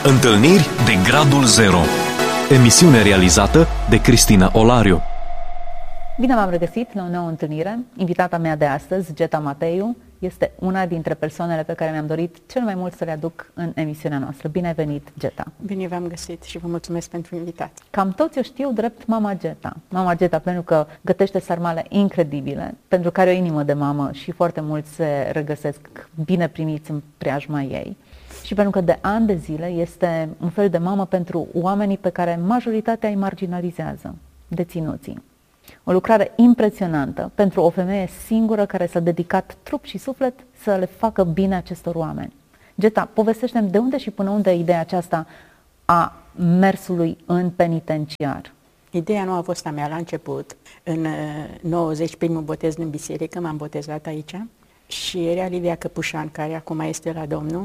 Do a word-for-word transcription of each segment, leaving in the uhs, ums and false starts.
Întâlniri de Gradul Zero. Emisiune realizată de Cristina Olariu. Bine v-am regăsit la o nouă întâlnire. Invitata mea de astăzi, Geta Mateiu, este una dintre persoanele pe care mi-am dorit cel mai mult să le aduc în emisiunea noastră. Bine ai venit, Geta! Bine v-am găsit și vă mulțumesc pentru invitație. Cam toți o știu drept Mama Geta. Mama Geta pentru că gătește sarmale incredibile, pentru că are o inimă de mamă și foarte mulți se regăsesc bine primiți în preajma ei. Și pentru că de ani de zile este un fel de mamă pentru oamenii pe care majoritatea îi marginalizează, deținuții. O lucrare impresionantă pentru o femeie singură care s-a dedicat trup și suflet să le facă bine acestor oameni. Geta, povestește-mi de unde și până unde ideea aceasta a mersului în penitenciar. Ideea nu a fost a mea la început. În nouăzeci, primul botez în biserică, m-am botezat aici și era Lidia Căpușan, care acum este la Domnul,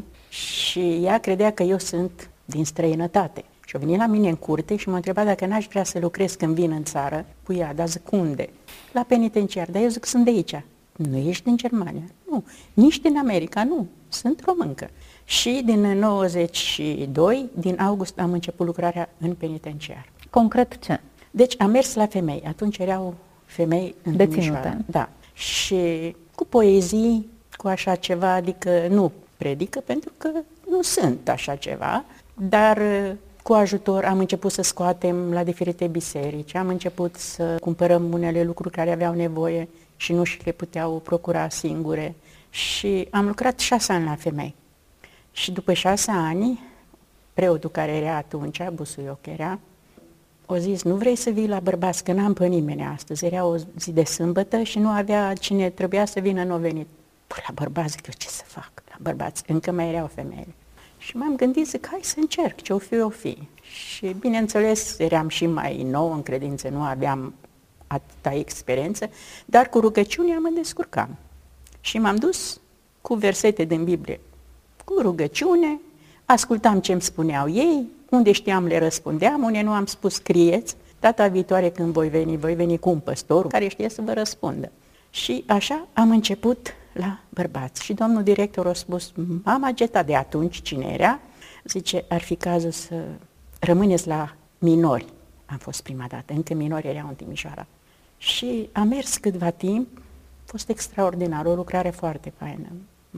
și ea credea că eu sunt din străinătate. Și a venit la mine în curte și m-a întrebat dacă n-aș vrea să lucrez când vin în țară. Păi ea, dar zic, unde? La penitenciar. Dar eu zic, sunt de aici. Nu ești din Germania? Nu. Nici din America? Nu. Sunt româncă. Și din nouăzeci și doi, din august, am început lucrarea în penitenciar. Concret ce? Deci am mers la femei. Atunci erau femei în deținute. Da. Și cu poezii, cu așa ceva, adică nu predică, pentru că nu sunt așa ceva, dar cu ajutor am început să scoatem la diferite biserici, am început să cumpărăm unele lucruri care aveau nevoie și nu și le puteau procura singure. Și am lucrat șase ani la femei. Și după șase ani, preotul care era atunci, Busuioc era, o zis, nu vrei să vii la bărbați, că n-am pe nimeni astăzi. Era o zi de sâmbătă și nu avea cine trebuia să vină, nu a venit. Păi la bărbați, zic eu, ce să fac? La bărbați, încă mai erau femeile. Și m-am gândit, zic, hai să încerc, ce o fi, o fi. Și bineînțeles, eram și mai nou în credință, nu aveam atâta experiență, dar cu rugăciunea mă descurcam. Și m-am dus cu versete din Biblie, cu rugăciune, ascultam ce îmi spuneau ei, unde știam le răspundeam, unde nu am spus scrieți, data viitoare când voi veni, voi veni cu un păstor care știe să vă răspundă. Și așa am început la bărbați. Și domnul director a spus, Mama Geta, de atunci, cine era, zice, ar fi cazul să rămâneți la minori. Am fost prima dată, încă minori erau în Timișoara. Și am mers câtva timp, a fost extraordinar, o lucrare foarte faină.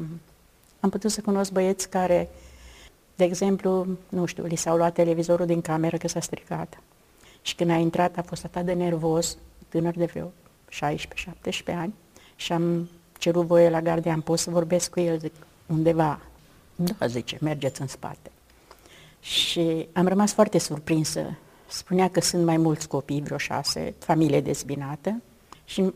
Am putut să cunosc băieți care, de exemplu, nu știu, li s-au luat televizorul din cameră că s-a stricat. Și când a intrat a fost atât de nervos, tânăr de vreo șaisprezece șaptesprezece ani, și am cerut voie la gardian, pot să vorbesc cu el, zic, undeva. Da, zice, mergeți în spate. Și am rămas foarte surprinsă. Spunea că sunt mai mulți copii, vreo șase, familie dezbinată, și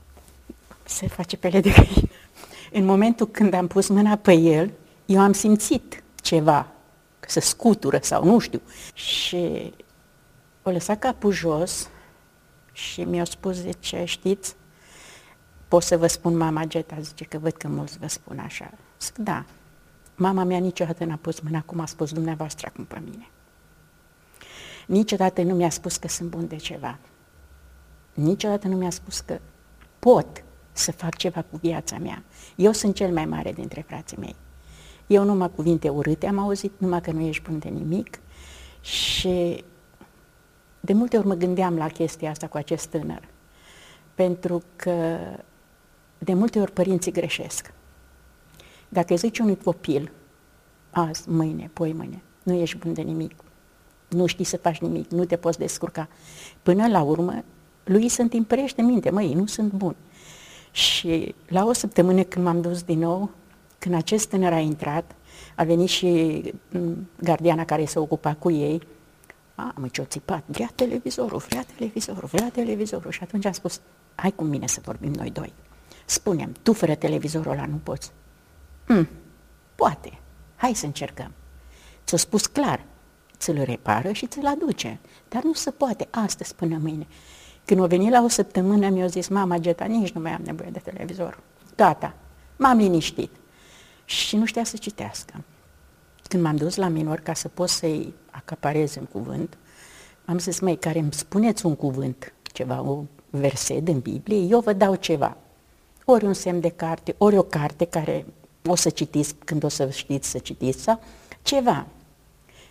se face pele de găină. În momentul când am pus mâna pe el, eu am simțit ceva, că se scutură sau nu știu. Și o lăsat capul jos și mi-a spus, zice, știți, pot să vă spun, Mama Geta, zice, că văd că mulți vă spun așa. Zic, da, mama mea niciodată n-a pus mâna cum a spus dumneavoastră acum pe mine. Niciodată nu mi-a spus că sunt bun de ceva. Niciodată nu mi-a spus că pot să fac ceva cu viața mea. Eu sunt cel mai mare dintre frații mei. Eu numai cuvinte urâte am auzit, numai că nu ești bun de nimic. Și de multe ori mă gândeam la chestia asta cu acest tânăr. Pentru că de multe ori părinții greșesc. Dacă zici unui copil, azi, mâine, poi mâine, nu ești bun de nimic, nu știi să faci nimic, nu te poți descurca, până la urmă, lui se întimpărește minte, măi, nu sunt bun. Și la o săptămână când m-am dus din nou, când acest tânăr a intrat, a venit și gardiana care se ocupa cu ei, a, mă, ce-o țipat, vrea televizorul, vrea televizorul, vrea televizorul. Și atunci am spus, hai cu mine să vorbim noi doi. Spune-mi, tu fără televizorul ăla nu poți? Hmm, poate, hai să încercăm. Ți-o spus clar, ți-l repară și ți-l aduce, dar nu se poate astăzi până mâine. Când a venit la o săptămână, mi-a zis, Mama Geta, nici nu mai am nevoie de televizor. Gata, m-am liniștit. Și nu știa să citească. Când m-am dus la minor ca să pot să-i acaparez în cuvânt, am zis, măi, care îmi spuneți un cuvânt, ceva, o verset din Biblie, eu vă dau ceva. Ori un semn de carte, ori o carte care o să citiți când o să știți să citiți, sau ceva.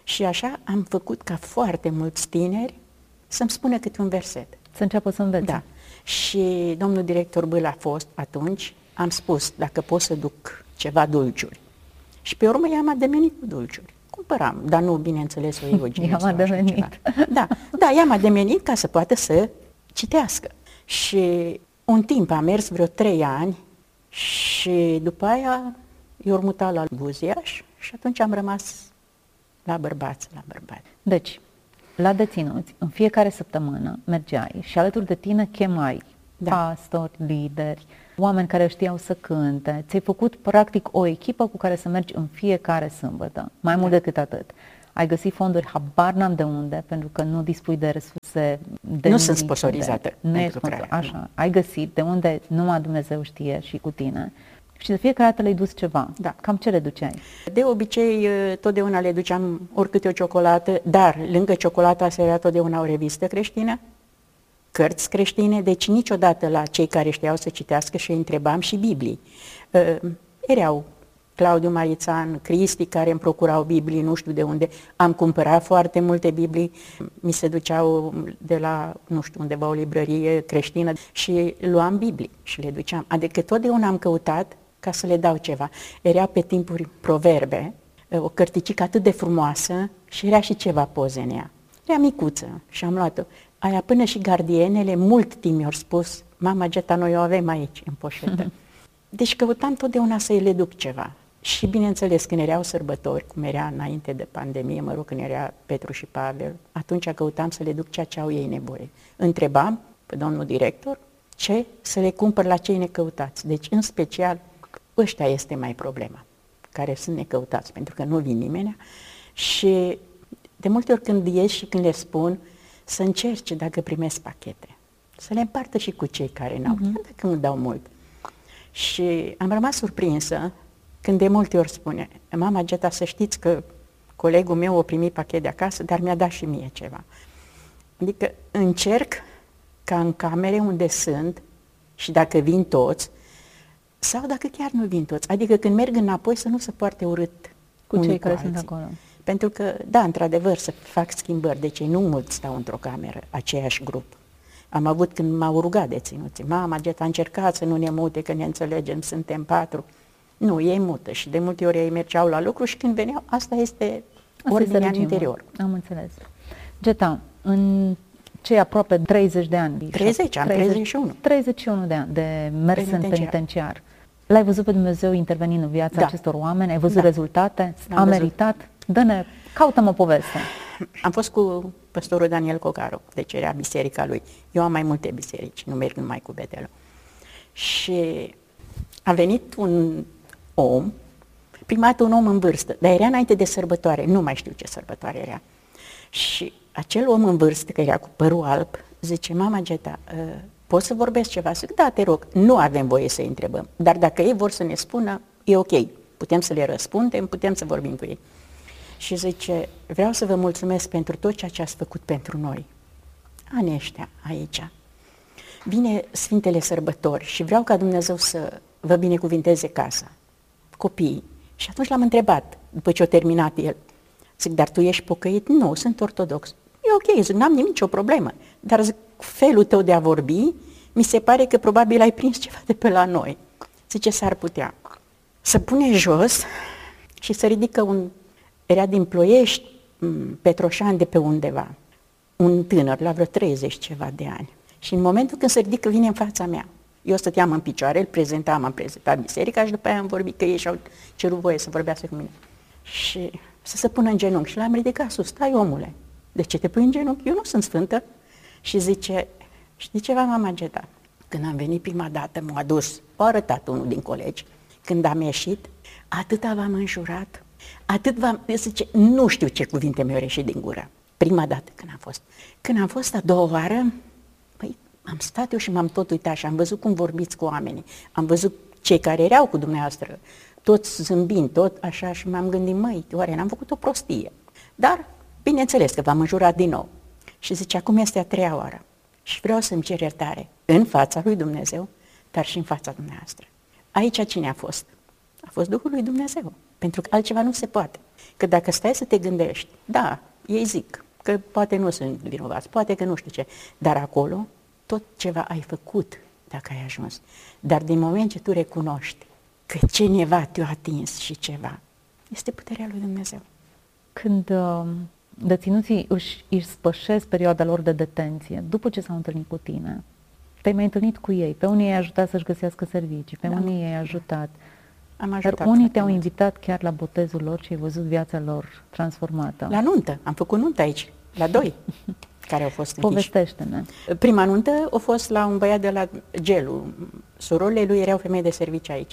Și așa am făcut ca foarte mulți tineri să-mi spună câte un verset. Să înceapă să învețe. Da. Și domnul director Bâl a fost atunci, am spus, dacă pot să duc ceva dulciuri. Și pe urmă i-am ademenit cu dulciuri. Cumpăram, dar nu, bineînțeles, o Eugenie. I-am ademenit. Da, da, i-am ademenit ca să poată să citească. Și un timp a mers, vreo trei ani, și după aia i-au mutat la Buziaș și atunci am rămas la bărbați, la bărbați. Deci, la deținuți, în fiecare săptămână mergeai și alături de tine chemai Da. pastori, lideri, oameni care știau să cânte. Ți-ai făcut practic o echipă cu care să mergi în fiecare sâmbătă. Mai mult decât atât. Ai găsit fonduri, habar n-am de unde, pentru că nu dispui de resurse. De Nu sunt sponsorizată. Nu ești sponsor, așa. Ai găsit de unde numai Dumnezeu știe și cu tine. Și de fiecare dată le-ai dus ceva. Da. Cam ce le duceai? De obicei, totdeauna le duceam oricâte o ciocolată, dar lângă ciocolata se era totdeauna o revistă creștină, cărți creștine, deci niciodată la cei care știau să citească și îi întrebam și Biblii. Uh, erau Claudiu Marițan, Cristi, care îmi procurau Biblii, nu știu de unde. Am cumpărat foarte multe Biblii, mi se duceau de la, nu știu, undeva o librărie creștină și luam Biblii și le duceam. Adică totdeauna am căutat ca să le dau ceva. Era pe timpuri Proverbe, o cărticică atât de frumoasă și era și ceva poze în ea. Era micuță și am luat-o. Aia până și gardienele mult timp mi-au spus, mama Geta, noi o avem aici, în poșetă. Deci căutam totdeauna să-i le duc ceva. Și bineînțeles, când erau sărbători, cum era înainte de pandemie, mă rog, când era Petru și Pavel, atunci căutam să le duc ceea ce au ei nevoie. Întrebam pe domnul director ce să le cumpăr la cei necăutați. Deci, în special, ăștia este mai problema, care sunt necăutați, pentru că nu vin nimeni. Și de multe ori când ies și când le spun, să încerce dacă primesc pachete, să le împartă și cu cei care n-au, uh-huh. dacă nu dau mult. Și am rămas surprinsă când de multe ori spune, mama Geta, să știți că colegul meu a primit pachet de acasă, dar mi-a dat și mie ceva. Adică încerc ca în camere unde sunt și dacă vin toți, sau dacă chiar nu vin toți, adică când merg înapoi să nu se poarte urât cu cei cu care alții. sunt acolo. Pentru că, da, într-adevăr, să fac schimbări, deci nu mulți stau într-o cameră, aceeași grup. Am avut când m-au rugat deținuții, mama Geta, a încercat să nu ne mute, că ne înțelegem, suntem patru. Nu, ei mută și de multe ori ei mergeau la lucru și când veneau, asta este asta ordinea este în interior. Am înțeles. Geta, în cei aproape treizeci de ani, treizeci, am treizeci și unu. treizeci și unu de ani de mers penitenciar. în penitenciar. L-ai văzut pe Dumnezeu intervenind în viața da. acestor oameni? Ai văzut da. rezultate? L-am A văzut. meritat? Dă-ne, caută-mă o poveste. Am fost cu păstorul Daniel Cocaru, deci era biserica lui. Eu am mai multe biserici, nu merg numai cu Betelul. Și a venit un om, prima dată un om în vârstă, dar era înainte de sărbătoare, nu mai știu ce sărbătoare era. Și acel om în vârstă, că era cu părul alb, zice, mama Geta, uh, poți să vorbesc ceva? Zic, da, te rog, nu avem voie să-i întrebăm, dar dacă ei vor să ne spună, e ok, putem să le răspundem, putem să vorbim cu ei. Și zice, vreau să vă mulțumesc pentru tot ceea ce ați făcut pentru noi. Anii ăștia aici. Vine Sfintele Sărbători și vreau ca Dumnezeu să vă binecuvinteze casa, copiii. Și atunci l-am întrebat, după ce a terminat el, zic, dar tu ești pocăit? Nu, sunt ortodox. E ok, zic, n-am nicio problemă, dar zic, felul tău de a vorbi, mi se pare că probabil ai prins ceva de pe la noi. Zice, s-ar putea. Să pune jos și să ridică un, era din Ploiești, Petroșan de pe undeva, un tânăr, la vreo treizeci ceva de ani. Și în momentul când se ridică, vine în fața mea. Eu stăteam în picioare, îl prezentam, am prezentat biserica și după aia am vorbit că ei și-au cerut voie să vorbească cu mine. Și să se pună în genunchi și l-am ridicat sus, stai omule, de ce te pui în genunchi? Eu nu sunt sfântă. Și zice, știi ceva, mama Geta? Când am venit prima dată, m-a adus, a arătat unul din colegi, când am ieșit, atâta v-am înjurat, atât v-am, zice, nu știu ce cuvinte mi-au ieșit din gură. Prima dată când am fost. Când am fost a doua oară, păi am stat eu și m-am tot uitat și am văzut cum vorbiți cu oamenii. Am văzut cei care erau cu dumneavoastră, toți zâmbind, tot așa, și m-am gândit, măi, oare n-am făcut o prostie? Dar, bineînțeles că v-am înjurat din nou. Și zice, acum este a treia oară și vreau să-mi cer iertare în fața lui Dumnezeu, dar și în fața dumneavoastră. Aici cine a fost? A fost Duhul lui Dumnezeu. pentru că altceva nu se poate. Că dacă stai să te gândești, da, ei zic că poate nu sunt vinovați, poate că nu știu ce, dar acolo tot ceva ai făcut dacă ai ajuns. Dar din moment ce tu recunoști că cineva te-a atins și ceva, este puterea lui Dumnezeu. Când uh, deținuții își, își spășesc perioada lor de detenție, după ce s-au întâlnit cu tine, te-ai mai întâlnit cu ei, pe unii i-ai ajutat să-și găsească servicii, pe da. unii i-ai ajutat, Am ajutat dar unii te-au mult. invitat chiar la botezul lor și ai văzut viața lor transformată. La nuntă, am făcut nuntă aici, la doi, care au fost închiși. Povestește-ne. Prima nuntă a fost la un băiat de la Gelu. Surorile lui erau femei de serviciu aici.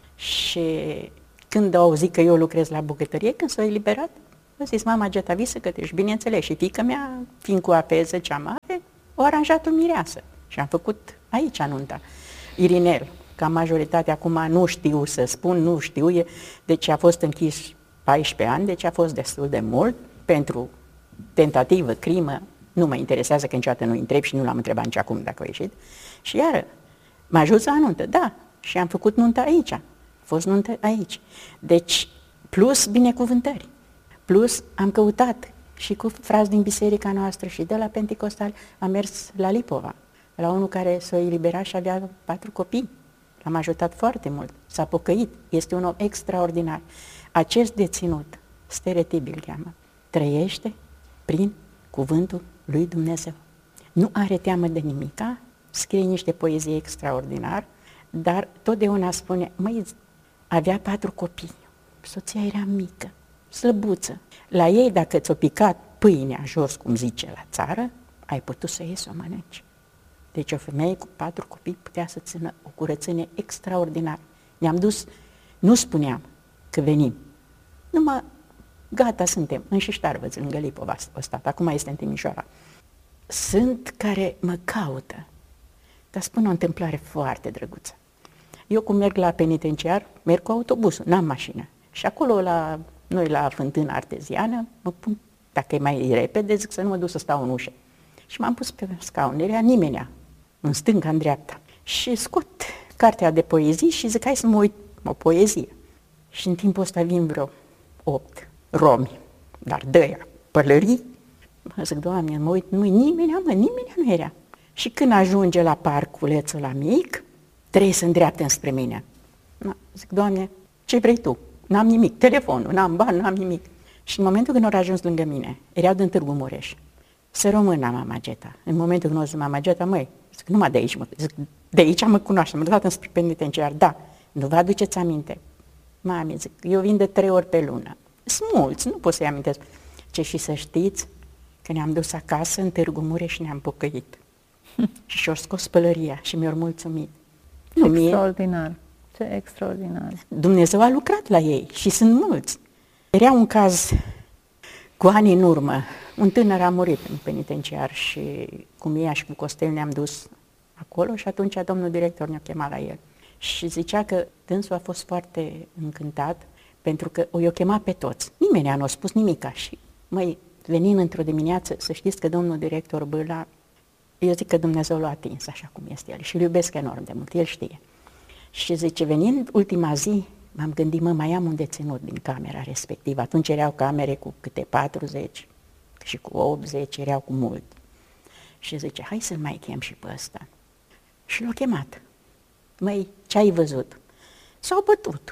Și când au auzit că eu lucrez la bucătărie, când s-au eliberat, au zis, mama Geta, vii să gătești. Bineînțeles, și fiica mea, fiind cu apeză cea mare, o aranjat o mireasă. Și am făcut aici nunta. Irinel, ca majoritatea acum nu știu să spun, nu știu, deci a fost închis paisprezece ani, deci a fost destul de mult pentru tentativă, crimă. Nu mă interesează că niciodată nu întreb și nu l-am întrebat nici acum dacă a ieșit. Și iară, m-a ajuns la nuntă, da, și am făcut nunta aici. A fost nuntă aici. Deci, plus binecuvântări, plus am căutat și cu frați din biserica noastră și de la Pentecostal am mers la Lipova, la unul care s-a eliberat și avea patru copii. L-am ajutat foarte mult, s-a pocăit, este un om extraordinar. Acest deținut, Stereotibil îl cheamă, trăiește prin cuvântul lui Dumnezeu. Nu are teamă de nimica, scrie niște poezii extraordinar, dar totdeauna spune, măi, avea patru copii, soția era mică, slăbuță. La ei, dacă ți-o picat pâinea jos, cum zice la țară, ai putut să iei să o mănânci. Deci o femeie cu patru copii putea să țină o curățenie extraordinară. Ne-am dus, nu spuneam că venim, numai gata suntem, în Șiștarvăț, lângă Lipova a stat, acum este în Timișoara. Sunt care mă caută, dar spun o întâmplare foarte drăguță. Eu cum merg la penitenciar, merg cu autobusul, n-am mașină. Și acolo, la noi la fântâna arteziană, mă pun, dacă e mai repede, zic să nu mă duc să stau în ușă. Și m-am pus pe scaun, era nimenea, în stânga, în dreapta. Și scot cartea de poezii și zic, hai să mă uit o poezie. Și în timpul ăsta vin vreo opt romi, dar de-aia, pălării. Mă zic, Doamne, mă uit, nu-i nimeni, mă, nimeni nu era. Și când ajunge la parculețul la mic, trebuie să îndreaptă înspre mine. Na, zic, Doamne, ce vrei tu? N-am nimic, telefonul, n-am bani, n-am nimic. Și în momentul când au ajuns lângă mine, erau din Târgu Mureș, să rămână mama Geta. În momentul când o zis mama Geta, măi, zic, numai de aici mă, zic, de aici mă cunoaște, m-a dat înspre penitenciar, da, nu vă aduceți aminte? Mami, zic, eu vin de trei ori pe lună. Sunt mulți, nu pot să-i amintesc. Ce și să știți că ne-am dus acasă în Târgu Mureș și ne-am pocăit. Și și-au scos pălăria și mi-au mulțumit. Ce nu, extraordinar, mie. Ce extraordinar. Dumnezeu a lucrat la ei și sunt mulți. Era un caz cu ani în urmă. Un tânăr a murit în penitenciar și cu Mia și cu Costel ne-am dus acolo și atunci domnul director ne-a chemat la el. Și zicea că dânsul a fost foarte încântat pentru că o i-a chemat pe toți. Nimeni nu a spus nimica și, măi, venind într-o dimineață, să știți că domnul director Bâla, eu zic că Dumnezeu l-a atins așa cum este el și îl iubesc enorm de mult, el știe. Și zice, venind ultima zi, m-am gândit, mă, mai am un deținut din camera respectivă. Atunci erau camere cu câte patruzeci și cu optzeci, erau cu mult. Și zice, hai să-l mai chem și pe ăsta. Și l-a chemat. Măi, ce ai văzut? S-au bătut,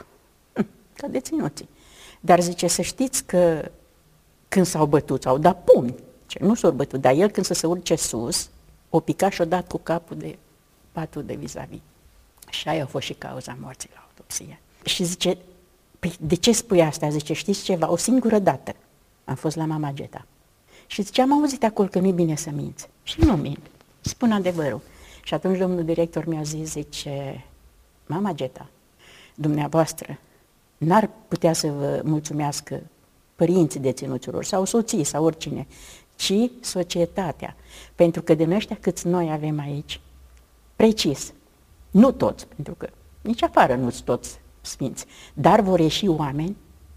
ca deținuții. Dar zice, să știți că când s-au bătut, s-au dat pumni. Ce nu s-au bătut, dar el când să se urce sus, o picat și-o dat cu capul de patul de vis-a-vis. Și aia a fost și cauza morții la autopsie. Și zice, păi de ce spui asta? Zice, știți ceva? O singură dată am fost la mama Geta. Și zice, am auzit acolo că nu-i bine să minți. Și nu mint, spun adevărul. Și atunci domnul director mi-a zis, zice, mama Geta, dumneavoastră n-ar putea să vă mulțumească părinții deținuților sau soții sau oricine, ci societatea. Pentru că din ăștia câți noi avem aici, precis, nu toți, pentru că nici afară nu-s toți sfinți, dar vor ieși oameni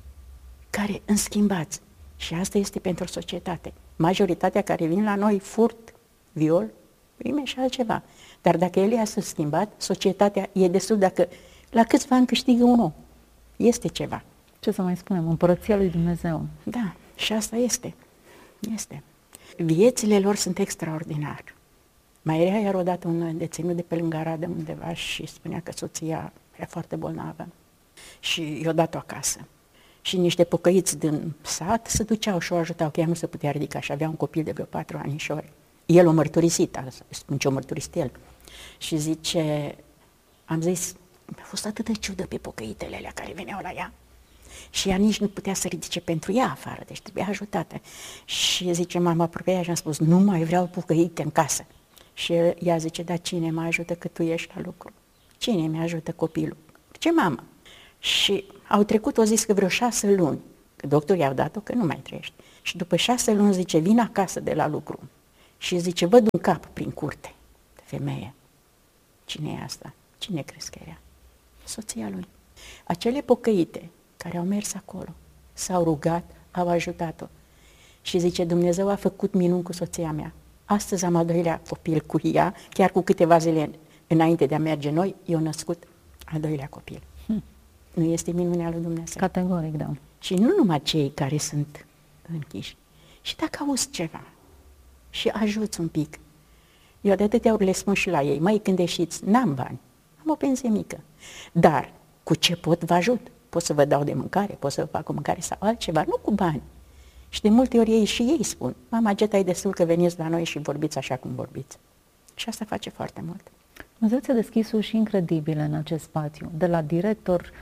care înschimbați. Și asta este pentru societate. Majoritatea care vin la noi, furt, viol, prime și altceva. Dar dacă el i-a schimbat, societatea e destul, dacă la câțiva ani câștigă un om. Este ceva. Ce să mai spunem, împărăția lui Dumnezeu. Da, și asta este. Este. Viețile lor sunt extraordinare. Mai era iar odată un deținut de pe lângă Arad undeva și spunea că soția era foarte bolnavă și i-a dat-o acasă. Și niște pocăiți din sat se duceau și o ajutau, că ea nu se putea ridica și avea un copil de vreo patru anișori. El o mărturisit, spun ce o mărturisit el. Și zice, am zis, mi-a fost atât de ciudă pe pocăitele alea care veneau la ea. Și ea nici nu putea să ridice pentru ea afară, deci trebuia ajutată. Și zice, m-am apropiat și am spus, nu mai vreau pocăite în casă. Și ea zice, dar cine mă ajută că tu ești la lucru? Cine mi ajută copilul? Ce mamă? Și au trecut, o zis că vreo șase luni, că doctorii i-au dat-o că nu mai trăiește. Și după șase luni zice, vin acasă de la lucru și zice, văd un cap prin curte de femeie. Cine e asta? Cine crezi că era? Soția lui. Acele pocăite care au mers acolo, s-au rugat, au ajutat-o. Și zice, Dumnezeu a făcut minuni cu soția mea. Astăzi am al doilea copil cu ea, chiar cu câteva zile înainte de a merge noi, i-a născut al doilea copil. Hmm. Nu este minunea lui Dumnezeu? Categoric, da. Și nu numai cei care sunt închiși. Și dacă auzi ceva și ajuți un pic, eu de atâtea ori le spun și la ei, măi, când ieșiți, n-am bani, am o pensie mică, dar cu ce pot vă ajut? Pot să vă dau de mâncare, pot să vă fac o mâncare sau altceva, nu cu bani. Și de multe ori ei și ei spun, mama, Geta, e destul că veniți la noi și vorbiți așa cum vorbiți. Și asta face foarte mult. Dumnezeu ți-a deschis uși incredibile în acest spațiu, de la director,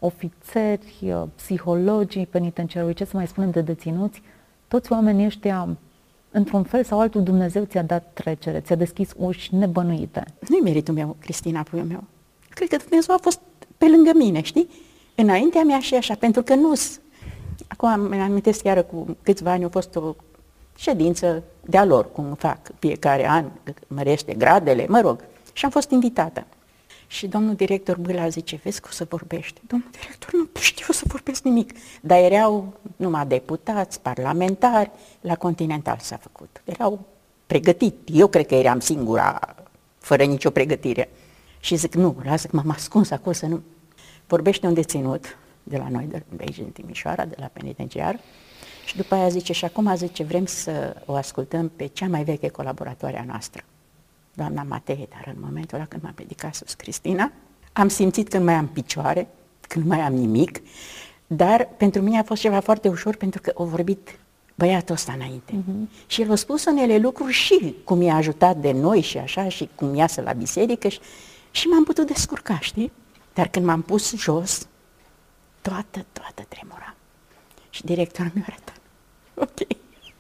ofițeri, psihologii penitenciarului, ce să mai spunem de deținuți, toți oamenii ăștia, într-un fel sau altul, Dumnezeu ți-a dat trecere, ți-a deschis uși nebănuite. Nu-i meritul meu, Cristina, puiul meu. Cred că Dumnezeu a fost pe lângă mine, știi? Înaintea mea și așa, pentru că nu... Acum îmi amintesc chiar cu câțiva ani a fost o ședință de-a lor, cum fac fiecare an, mărește gradele, mă rog, și am fost invitată. Și domnul director Bâla zice, vezi că o să vorbești. Domnul director, nu știu să vorbesc nimic. Dar erau numai deputați, parlamentari, la Continental s-a făcut. Erau pregătiți. Eu cred că eram singura, fără nicio pregătire. Și zic, nu, lasă că m-am ascuns acolo să nu... Vorbește un deținut de la noi, de aici din Timișoara, de la penitenciar, și după aia zice, și acum zice, vrem să o ascultăm pe cea mai veche colaboratoare a noastră, doamna Matei, dar în momentul ăla când m-am ridicat sus, Cristina, am simțit că nu mai am picioare, că nu mai am nimic, dar pentru mine a fost ceva foarte ușor, pentru că a vorbit băiatul ăsta înainte. Uh-huh. Și el a spus unele lucruri și cum i-a ajutat de noi și așa, și cum iasă la biserică, și, și m-am putut descurca, știi? Dar când m-am pus jos, toată, toată tremura. Și directorul mi-a arătat. Ok.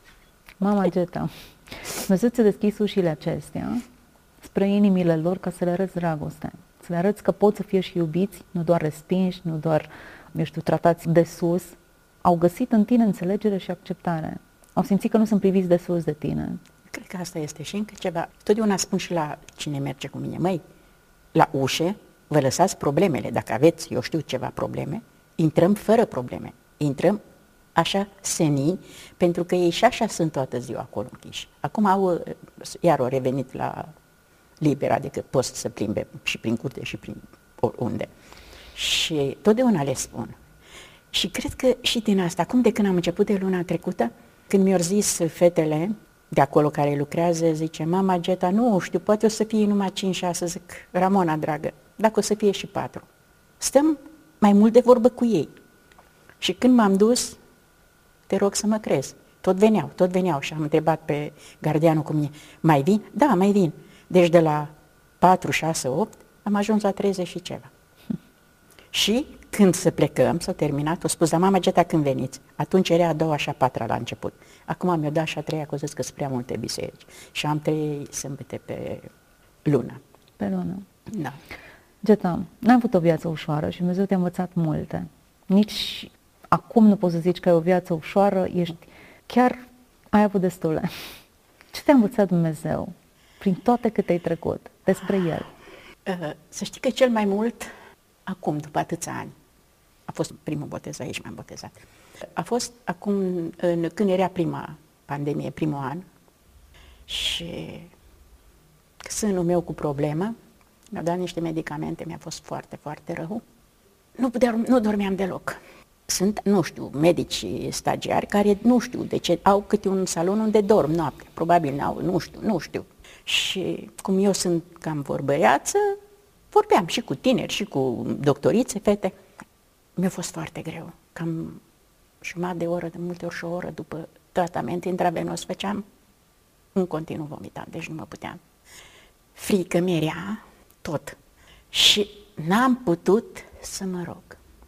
Mama Geta, Dumnezeu ți-a deschis ușile acestea spre inimile lor ca să le arăți dragoste. Să le arăți că pot să fie și iubiți, nu doar respinși, nu doar, eu știu, tratați de sus. Au găsit în tine înțelegere și acceptare. Au simțit că nu sunt priviți de sus de tine. Cred că asta este și încă ceva. Totdeauna spun și la cine merge cu mine, măi, la ușe vă lăsați problemele. Dacă aveți, eu știu, ceva probleme, intrăm fără probleme. Intrăm așa senii, pentru că ei și așa sunt toată ziua acolo închiși. Acum au, iar au revenit la liber, adică pot să se plimbe și prin curte și prin oriunde. Și totdeauna le spun. Și cred că și din asta, acum de când am început de luna trecută, când mi-au zis fetele de acolo care lucrează, zice, mama Geta, nu știu, poate o să fie numai cinci șase, zic, Ramona, dragă, dacă o să fie și patru. Stăm mai mult de vorbă cu ei. Și când m-am dus, te rog să mă crezi, tot veneau, tot veneau și am întrebat pe gardianul cu mine, mai vin? Da, mai vin. Deci de la patru, șase, opt am ajuns la treizeci și ceva. Hm. Și când să plecăm, s-a terminat, o spus, dar mama Geta, când veniți? Atunci era a doua și a patra la început. Acum mi-o dat și a treia, că o zis că sunt prea multe biserici. Și am trei sâmbete pe lună. Pe lună. Da. Geta, n-ai avut o viață ușoară și Dumnezeu te-a învățat multe. Nici acum nu poți să zici că ai o viață ușoară, ești, chiar ai avut destule. Ce te-a învățat Dumnezeu prin toate câte ai trecut despre El? Să știi că cel mai mult, acum, după atâția ani, a fost primul botez, aici m-am botezat, a fost acum, în, când era prima pandemie, primul an, și sânul meu cu problemă, mi-au dat niște medicamente, mi-a fost foarte, foarte rău. Nu, puteam, nu dormeam deloc. sunt, nu știu, medici stagiari care nu știu de ce au câte un salon unde dorm noaptea, probabil n-au, nu știu, nu știu. Și cum eu sunt cam vorbăreață, vorbeam și cu tineri și cu doctorițe, fete. Mi-a fost foarte greu, cam jumătate de oră, de multe ori și o oră după tratament intravenos făceam, în continuu vomitam, deci nu mă puteam. Frică mi-era tot și n-am putut să mă rog.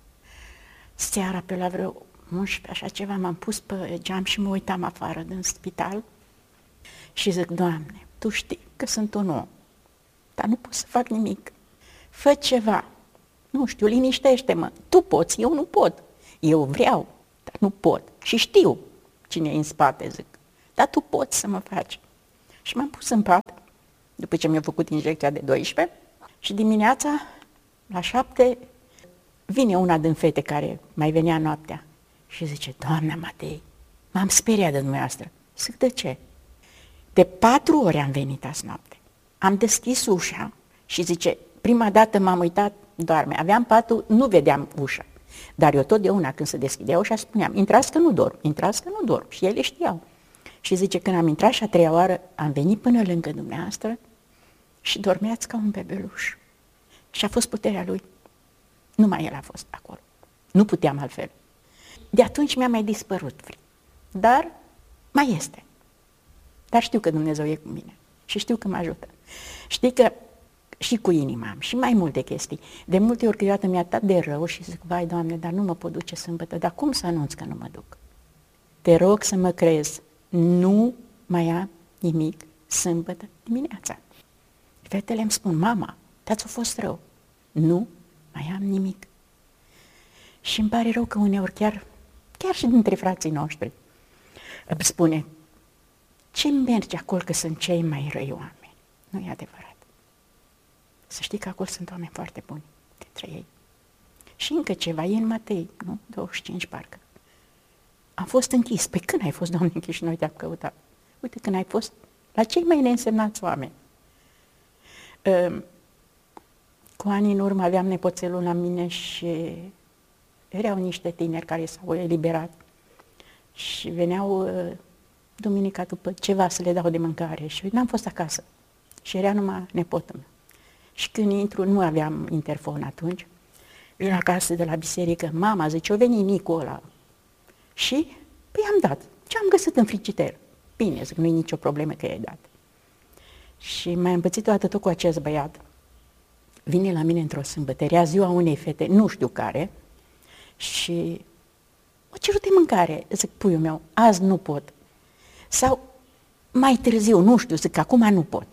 Seara pe la vreo unsprezece, așa ceva, m-am pus pe geam și mă uitam afară din spital și zic, Doamne, Tu știi că sunt un om, dar nu pot să fac nimic. Fă ceva, nu știu, liniștește-mă, Tu poți, eu nu pot. Eu vreau, dar nu pot. Și știu cine e în spate, zic, dar Tu poți să mă faci. Și m-am pus în pat, după ce mi-a făcut injecția de doisprezece, și dimineața, la șapte, vine una din fete care mai venea noaptea și zice, Doamna Matei, m-am speriat de dumneavoastră. Zic, de ce? De patru ori am venit azi noapte. Am deschis ușa și zice, prima dată m-am uitat, doarme. Aveam patul, nu vedeam ușa. Dar eu totdeauna când se deschidea ușa spuneam, intrați că nu dorm, intrați că nu dorm. Și ele știau. Și zice, când am intrat și a treia oară, am venit până lângă dumneavoastră și dormeați ca un bebeluș. Și a fost puterea lui. Numai el a fost acolo. Nu puteam altfel. De atunci mi-a mai dispărut frică. Dar mai este. Dar știu că Dumnezeu e cu mine. Și știu că mă ajută. Știi că și cu inima am și mai multe chestii. De multe ori câteodată mi-a dat de rău și zic, vai, Doamne, dar nu mă pot duce sâmbătă. Dar cum să anunț că nu mă duc? Te rog să mă crezi. Nu mai am nimic sâmbătă dimineața. Fetele îmi spun, mama, dar-ți-a fost rău. Nu mai am nimic. Și îmi pare rău că uneori chiar, chiar și dintre frații noștri îmi spune, ce mergi acolo că sunt cei mai răi oameni? Nu e adevărat. Să știi că acolo sunt oameni foarte buni dintre ei. Și încă ceva, e în Matei, nu? douăzeci și cinci parcă. Am fost închis. Păi când ai fost, Doamne, închis și noi te-am căutat? Uite, când ai fost la cei mai neînsemnați oameni. Cu ani în urmă aveam nepoțelul la mine și erau niște tineri care s-au eliberat și veneau duminica după ceva să le dau de mâncare și n-am fost acasă și era numai nepotul meu. Și când intru, nu aveam interfon atunci, vin acasă de la biserică, mama zice, o veni Nicu ăla. Și, păi am dat. Ce am găsit în frigider? Bine, zic, nu-i nicio problemă că i-ai dat. Și m-am împățit toată tot cu acest băiat. Vine la mine într-o sâmbătă, era ziua unei fete, nu știu care, și o cerut de mâncare. Zic, puiul meu, azi nu pot. Sau mai târziu, nu știu, zic, acum nu pot.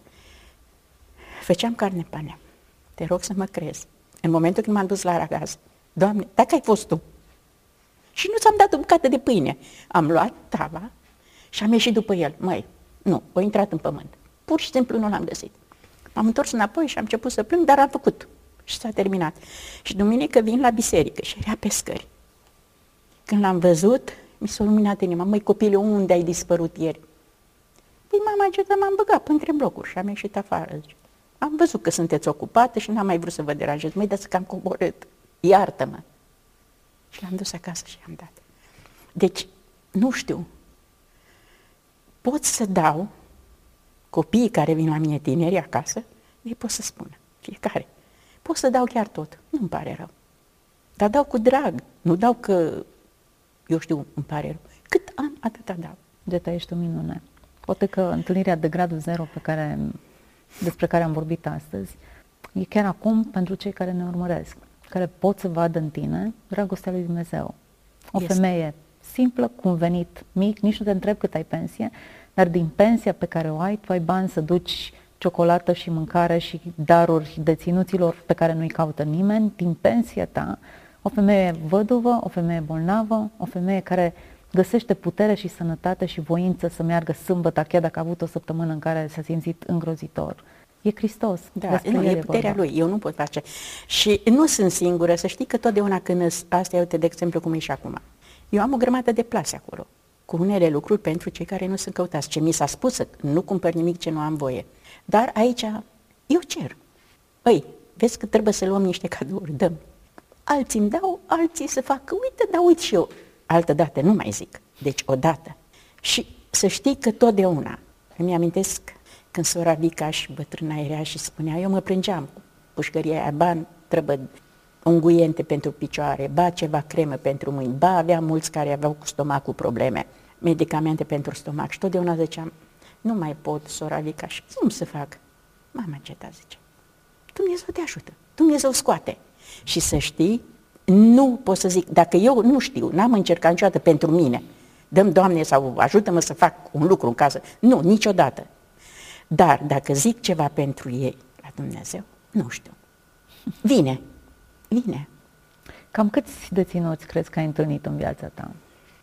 Făceam carne panea. Te rog să mă crezi. În momentul când m-am dus la aragaz, Doamne, dacă ai fost Tu. Și nu ți-am dat o bucată de pâine. Am luat tava și am ieșit după el. Măi, nu, o intrat în pământ. Pur și simplu nu l-am găsit. M-am întors înapoi și am început să plâng, dar am făcut. Și s-a terminat. Și duminică vin la biserică și era pe scări. Când l-am văzut, mi s-a luminat inima. Măi, copile, unde ai dispărut ieri? Păi mama, ce m-am băgat între blocuri și am ieșit afară. Zice. Am văzut că sunteți ocupată și n-am mai vrut să vă deranjez. Măi, dați că am coborât. Iartă-mă. Și l-am dus acasă și am dat. Deci, nu știu. Pot să dau copiii care vin la mine tineri acasă, ei pot să spună, fiecare. Pot să dau chiar tot, nu-mi pare rău. Dar dau cu drag, nu dau că, eu știu, îmi pare rău. Cât am, atâta dau. Geta, ești o minune. Poate că întâlnirea de gradul zero pe care, despre care am vorbit astăzi e chiar acum pentru cei care ne urmăresc, care pot să vadă în tine dragostea lui Dumnezeu. O este. Femeie simplă, cu un venit mic, nici nu te întreb cât ai pensie, dar din pensia pe care o ai, tu ai bani să duci ciocolată și mâncare și daruri deținuților pe care nu-i caută nimeni, din pensia ta, o femeie văduvă, o femeie bolnavă, o femeie care găsește putere și sănătate și voință să meargă sâmbătă, chiar dacă a avut o săptămână în care s-a simțit îngrozitor. E Hristos. Da, nu, e puterea Lui, eu nu pot face. Și nu sunt singură, să știi că totdeauna când astea, uite, de exemplu, cum e și acum. Eu am o grămadă de plase acolo, cu unele lucruri pentru cei care nu sunt căutați. Ce mi s-a spus, să nu cumpăr nimic ce nu am voie. Dar aici, eu cer. Păi, vezi că trebuie să luăm niște cadouri, dăm. alții îmi dau, alții să facă, uite, dar uit și eu. Altă dată, nu mai zic, deci odată. Și să știi că totdeauna, îmi amintesc când sora Vica și bătrâna era și spunea, eu mă plângeam cu pușcăria aia, ba trebuie unguiente pentru picioare, ba ceva cremă pentru mâini, ba avea mulți care aveau cu stomacul probleme, medicamente pentru stomac și totdeauna ziceam, nu mai pot, sora Vica, și cum să fac? Mama Geta zice, Dumnezeu te ajută, Dumnezeu scoate. Și să știi, nu pot să zic, dacă eu nu știu, n-am încercat niciodată pentru mine, dăm Doamne sau ajută-mă să fac un lucru în casă, nu, niciodată. Dar dacă zic ceva pentru ei, la Dumnezeu, nu știu. Vine, vine. Cam câți deținuți crezi că ai întâlnit în viața ta?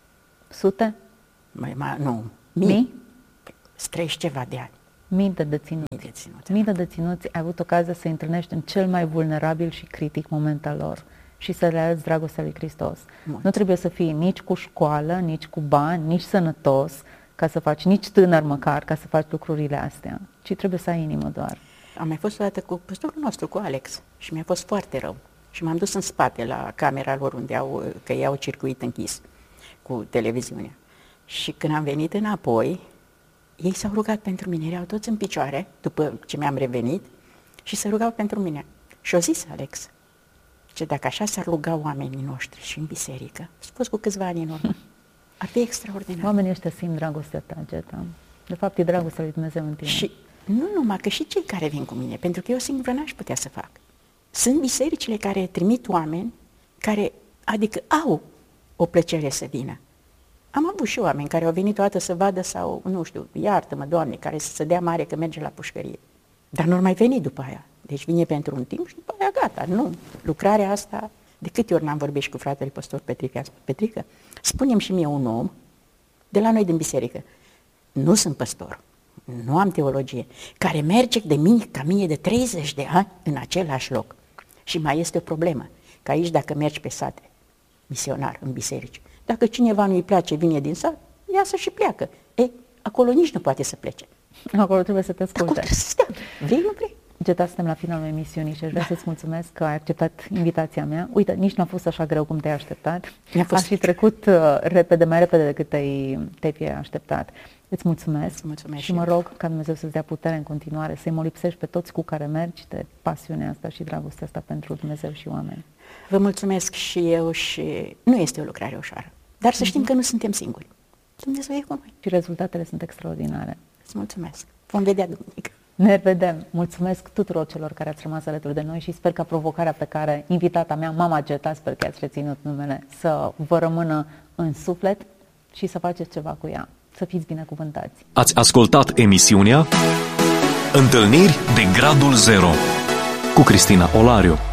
Sute? Mai, mai, nu, mii. Mii? Străiești ceva de ani. Mii de deținuți. Mii de deținuți. Mii de deținuți, ai avut ocazia să întâlnești în cel mai vulnerabil și critic moment al lor și să le arăți dragostea lui Hristos. Mult. Nu trebuie să fii nici cu școală, nici cu bani, nici sănătos, ca să faci, nici tânăr măcar, ca să faci lucrurile astea, ci trebuie să ai inimă doar. Am mai fost o dată cu păstorul nostru, cu Alex, și mi-a fost foarte rău. Și m-am dus în spate la camera lor unde au, că ei au circuit închis cu televiziunea. Și când am venit înapoi, ei s-au rugat pentru mine, erau toți în picioare, după ce mi-am revenit, și se rugau pentru mine. Și au zis Alex, ce dacă așa s-ar ruga oamenii noștri și în biserică, a fost cu câțiva ani în urmă, ar fi extraordinar. Oamenii ăștia simt dragostea ta, Geta. De fapt, e dragostea lui Dumnezeu în tine. Și nu numai, că și cei care vin cu mine, pentru că eu singură n-aș putea să fac. Sunt bisericile care trimit oameni care, adică au o plăcere să vină. Am avut și oameni care au venit o dată să vadă sau, nu știu, iartă-mă, Doamne, care să se dea mare că merge la pușcărie. Dar nu mai veni după aia. Deci vine pentru un timp și după aia gata. Nu. Lucrarea asta, de câte ori n-am vorbit și cu fratele păstor Petrică, am spus, Petrică, spune-mi și mie un om de la noi din biserică. Nu sunt păstor, nu am teologie, care merge de mine ca mie de treizeci de ani în același loc. Și mai este o problemă, că aici dacă mergi pe sate, misionar, în biserici, dacă cineva nu-i place, vine din sat, iasă și pleacă. Ei, acolo nici nu poate să plece. Acolo trebuie să te asculte. Acolo trebuie să stea. Vrei, nu vrei? Geta, suntem la finalul emisiunii și aș vrea să-ți mulțumesc că ai acceptat invitația mea. Uite, nici nu a fost așa greu cum te-ai așteptat. Mi-a fost Aș fi trecut uh, repede, mai repede decât te-ai, te-ai fi așteptat. Îți mulțumesc, Îți mulțumesc și și mă eu. rog ca Dumnezeu să-ți dea putere în continuare, să-i molipsești pe toți cu care mergi de pasiunea asta și dragostea asta pentru Dumnezeu și oameni. Vă mulțumesc și eu și nu este o lucrare ușoară. Dar să știm că nu suntem singuri. Dumnezeu e cu noi. Și rezultatele sunt extraordinare. Îți mulțumesc. Vom vedea duminică. Ne vedem. Mulțumesc tuturor celor care ați rămas alături de noi și sper că provocarea pe care invitata mea, Mama Geta, sper că ați reținut numele, să vă rămână în suflet și să faceți ceva cu ea. Să fiți binecuvântați. Ați ascultat emisiunea Întâlniri de Gradul Zero cu Cristina Olariu.